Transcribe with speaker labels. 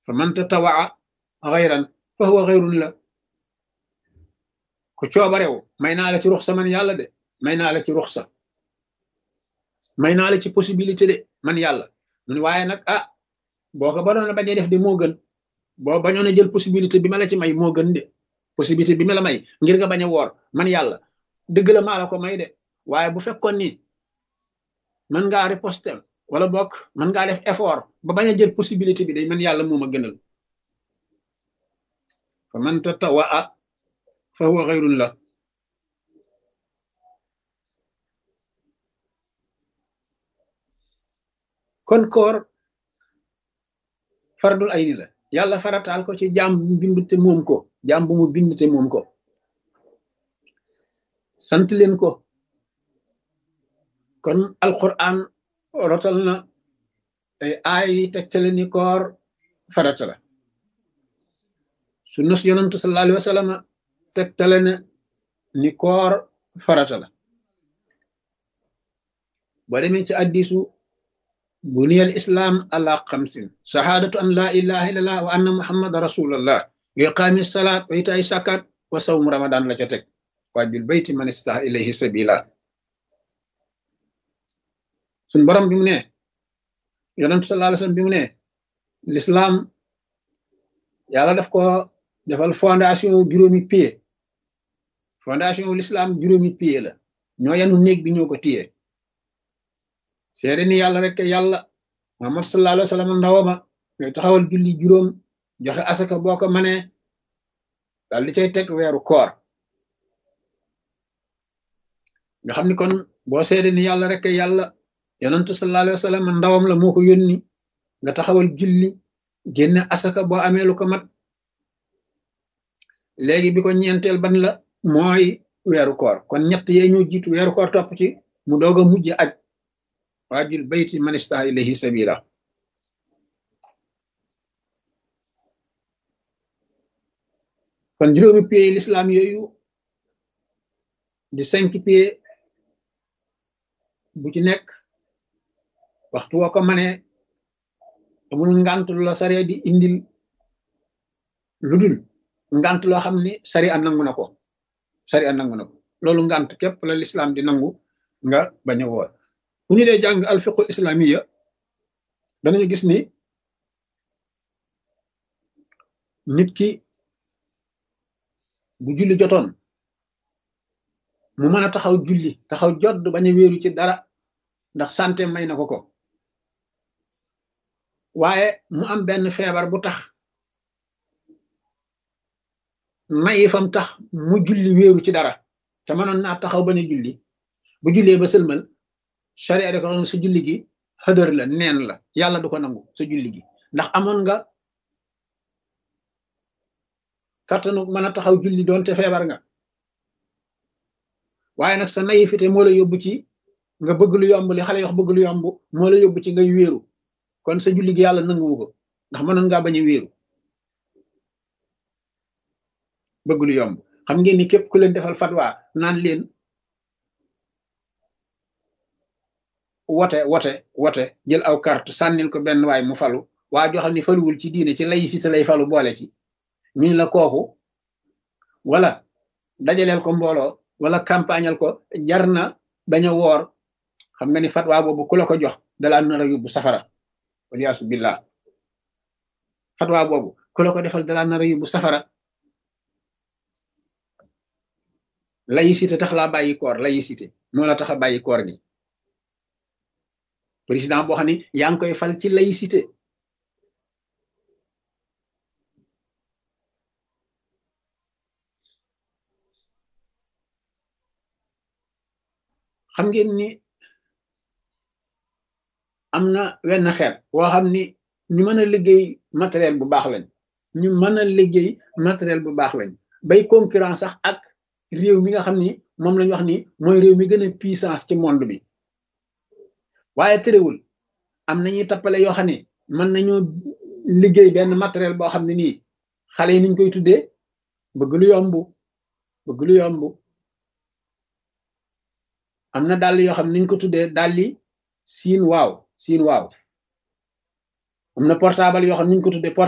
Speaker 1: fa man tatawaa xayran fa huwa xayrun la ku coobarew may naa la ci ruxsa man yàlla de may naa la ci ruxsa may naa la ci possibilité de man yàlla mun waaye nag boo ko badoon a bañ a def de moo gën boo bañoon a jël possibilité bi ma la ci may moo gën de possibilité bi ma la may ngir nga bañ a woor man yàlla dëgg la maa la ko may de waaye bu fekkoon ni mën ngaa riposter wala bokk mën ngaa def effort ba bañ a jël possibilité bi day man yàlla moo ma gënal fa man tatawaa fa huwa xayrun la kon koor fardul ayni la yàlla farataal ko ci jaam bu mu bind te moom ko jaam bu mu bind te moom ko sant leen ko kon alquran rotal na ay aay tegtale ni koor farata la sunna si yonantu sallallahu alayhi wa sallam tegtale na ni koor farata la boo demee ci addisu buniyal islam ala xamsin shahadatu an la ilaha illallah wa anna muhammad rasulullah wa iqami salat wa itaay sakat wa sawmu ramadan la ca teg waajul bayti man istaha ilayhi sabila suñ borom bi mu ne yonent sallallahu alayhi wasallam bi mu ne l'islam yàlla daf ko defal fondation juróomi pied fondation l'islam juróomi pied la ñoo yanu néeg bi ñoo ko téye seede ni yàlla rek yàlla Muhammad sallallahu alayhi wasallam ndawama ngay taxawal julli juróom joxe asaka boo ko manee daal di cay teg weeru koor nga xam ni kon boo seede ni yàlla rek yàlla yonentu sallallahu alayhi wasallam ndawam la moo ko yónni nga taxawal julli génne asaka boo amee lu ko mat léegi bi ko ñeenteel ban la mooy weeru koor kon ñett yee ñoo jiitu weeru koor topp ci mu doog a mujj aj waajul bayti man istaha ilayhi sabila kon juróomi pieds l'islam yooyu di 5 pieds bu ci nekk waxtu woo ko manee amul ngant lu la sare di indil lu dul ngant loo xam ni sari a nangu na ko loolu ngant képp la l'islam di nangu nga bañ a woor bu ñu dee jàng alfiqul islamiya danañu gis ni nit ki bu julli jotoon mu mën a taxaw julli taxaw jodd bañ a wéeru ci dara ndax santé may na ko waaye mu am benn feebar bu tax mayifam tax mu julli wéeru ci dara te mënoon naa taxaw bañ a julli bu jullee ba sëlmal charia da ko xam ne sa julli gi xëdër la neen la yàlla du ko nangu sa julli gi ndax amoon nga kattanu mën a taxaw julli doonte feebar nga waaye nag sa naïveté moo la yóbbu ci nga bëgg lu yomb li xale yi wax bëgg lu yomb moo la yóbbu ci ngay wéeru kon sa julli gi yàlla nanguwu ko ndax mënoon ngaa bañ a wéeru bëgg lu yomb xam ngeen ni képp ku leen defal fatwa naan leen wote jël aw carte sànnil ko benn waay mu falu waa joo xam ne faluwul ci diine ci laïcité lay falu boole ci ñu la kooku wala dajaleel ko mbooloo wala campagnal ko jar na bañ a woor xam nga ni fatwa boobu ku la ko jox dalaa nar a yóbbu safara waliyaasu billah fatwa boobu ku la ko defal dalaa nar a yóbbu safara laïcité tax laa bàyyi koor laïcité moo la tax a bàyyi koor gi président boo xam ne yaa ngi koy fal ci laïcité xam ngeen ni am na wenn xeet woo xam ni ñu mën a liggéey matériel bu baax lañ bay concurrence sax ak réew mi nga xam ni moom lañ wax ni mooy réew mi gën a puissance ci monde bi waaye terewul am nañuy tappale yoo xam ne mën nañoo liggéey benn matériel boo xam ne nii xale yi niñ koy tuddee bëgg lu yomb am na dàll yoo xam ne niñ ko tuddee dàlli siin waaw am na portable yoo xam ne niñ ko tuddee